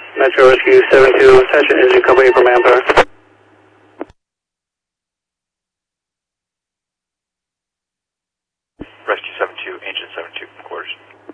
Metro Rescue 72, Session Engine Company for manpower. Rescue 72, Engine 72, quarters.